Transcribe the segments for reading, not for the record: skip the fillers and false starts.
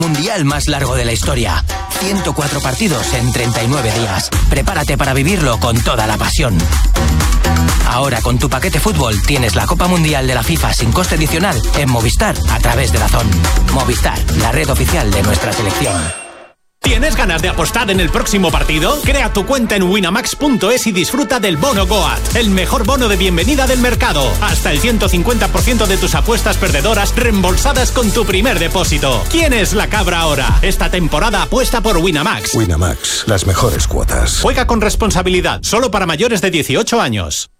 Mundial más largo de la historia. 104 partidos en 39 días. Prepárate para vivirlo con toda la pasión. Ahora con tu paquete fútbol tienes la Copa Mundial de la FIFA sin coste adicional en Movistar a través de DAZN. Movistar, la red oficial de nuestra selección. ¿Tienes ganas de apostar en el próximo partido? Crea tu cuenta en winamax.es y disfruta del bono Goat, el mejor bono de bienvenida del mercado. Hasta el 150% de tus apuestas perdedoras reembolsadas con tu primer depósito. ¿Quién es la cabra ahora? Esta temporada apuesta por Winamax. Winamax, las mejores cuotas. Juega con responsabilidad, solo para mayores de 18 años.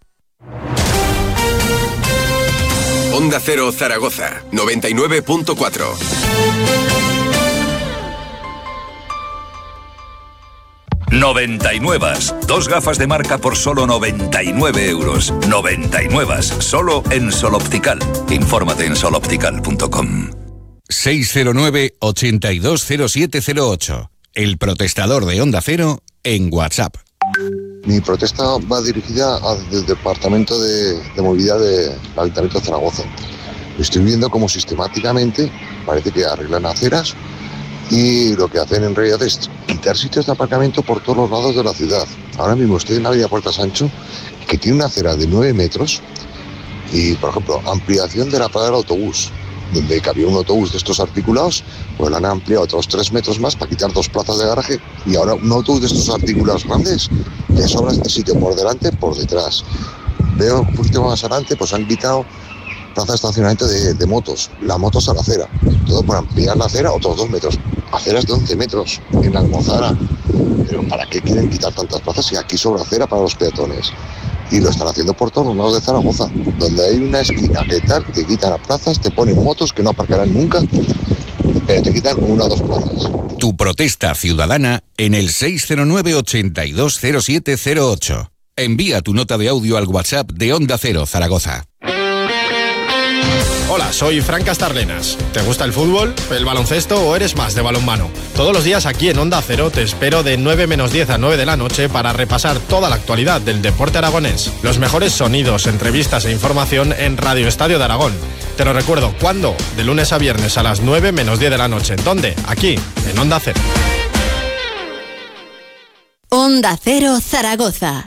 Onda Cero Zaragoza, 99.4. 99. Dos gafas de marca por solo 99 euros. 99. Solo en Sol Optical. Infórmate en soloptical.com. 609-820708. El protestador de Onda Cero en WhatsApp. Mi protesta va dirigida al Departamento de Movilidad del Ayuntamiento de Zaragoza. Estoy viendo cómo sistemáticamente parece que arreglan aceras y lo que hacen en realidad es quitar sitios de aparcamiento por todos los lados de la ciudad. Ahora mismo estoy en la avenida Puerta Sancho, que tiene una acera de 9 metros y, por ejemplo, ampliación de la parada del autobús, donde cabía un autobús de estos articulados, pues lo han ampliado otros 3 metros más para quitar 2 plazas de garaje y ahora un autobús de estos articulados grandes le sobra este sitio por delante, por detrás. Veo un poquito más adelante, pues han quitado plaza de estacionamiento de motos, las motos a la acera, todo por ampliar la acera otros 2 metros, aceras de 11 metros en la Almozara. Pero ¿para qué quieren quitar tantas plazas si aquí sobra acera para los peatones? Y lo están haciendo por todos los lados de Zaragoza, donde hay una esquina que tal, te quitan las plazas, te ponen motos que no aparcarán nunca, pero te quitan 1 o 2 plazas. Tu protesta ciudadana en el 609-820708. Envía tu nota de audio al WhatsApp de Onda Cero Zaragoza. Hola, soy Fran Castarlenas. ¿Te gusta el fútbol, el baloncesto o eres más de balonmano? Todos los días aquí en Onda Cero te espero de 9 menos 10 a 9 de la noche para repasar toda la actualidad del deporte aragonés. Los mejores sonidos, entrevistas e información en Radio Estadio de Aragón. Te lo recuerdo, ¿cuándo? De lunes a viernes a las 9 menos 10 de la noche. ¿Dónde? Aquí, en Onda Cero. Onda Cero Zaragoza.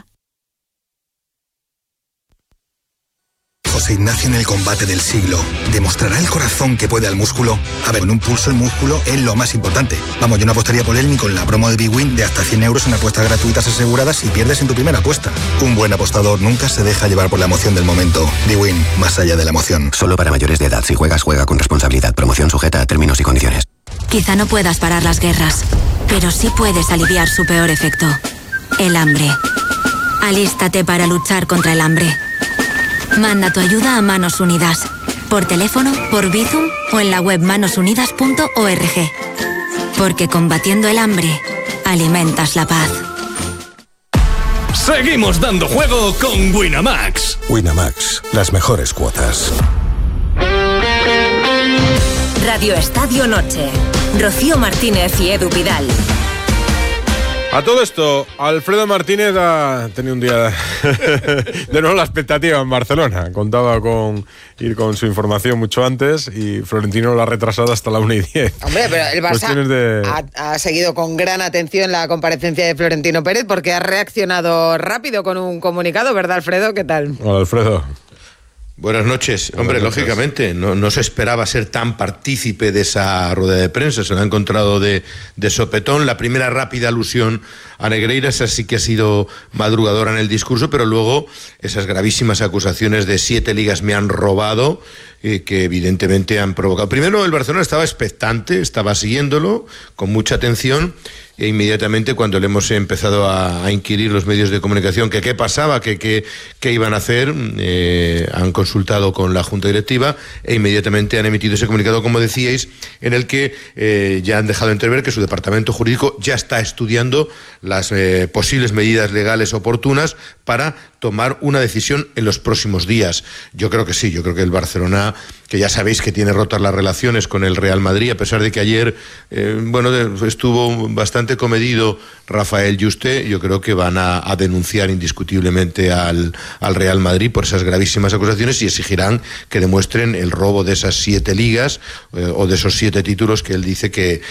José Ignacio en el combate del siglo. ¿Demostrará el corazón que puede al músculo? A ver, en un pulso el músculo es lo más importante. Vamos, yo no apostaría por él ni con la promo de Big Win de hasta 100 euros en apuestas gratuitas aseguradas si pierdes en tu primera apuesta. Un buen apostador nunca se deja llevar por la emoción del momento. Big Win, más allá de la emoción. Solo para mayores de edad. Si juegas, juega con responsabilidad. Promoción sujeta a términos y condiciones. Quizá no puedas parar las guerras, pero sí puedes aliviar su peor efecto. El hambre. Alístate para luchar contra el hambre. Manda tu ayuda a Manos Unidas, por teléfono, por Bizum o en la web manosunidas.org. Porque combatiendo el hambre, alimentas la paz. Seguimos dando juego con Winamax. Winamax, las mejores cuotas. Radio Estadio Noche. Rocío Martínez y Edu Pidal. A todo esto, Alfredo Martínez ha tenido un día de nuevo la expectativa en Barcelona. Contaba con ir con su información mucho antes y Florentino lo ha retrasado hasta la 1:10. Hombre, pero el Barça ha seguido con gran atención la comparecencia de Florentino Pérez porque ha reaccionado rápido con un comunicado, ¿verdad, Alfredo? ¿Qué tal? Hola, Alfredo. Buenas noches. Hombre, lógicamente, no se esperaba ser tan partícipe de esa rueda de prensa, se lo ha encontrado de sopetón. La primera rápida alusión a Negreira, esa sí que ha sido madrugadora en el discurso, pero luego esas gravísimas acusaciones de 7 ligas me han robado, que evidentemente han provocado. Primero, el Barcelona estaba expectante, estaba siguiéndolo con mucha atención, e inmediatamente cuando le hemos empezado a inquirir los medios de comunicación que qué pasaba, qué iban a hacer, han consultado con la Junta Directiva e inmediatamente han emitido ese comunicado, como decíais, en el que ya han dejado entrever que su departamento jurídico ya está estudiando las posibles medidas legales oportunas para tomar una decisión en los próximos días. Yo creo que sí, yo creo que el Barcelona, que ya sabéis que tiene rotas las relaciones con el Real Madrid, a pesar de que ayer estuvo bastante comedido Rafael Yuste, yo creo que van a denunciar indiscutiblemente al Real Madrid por esas gravísimas acusaciones y exigirán que demuestren el robo de esas 7 ligas o de esos 7 títulos que él dice que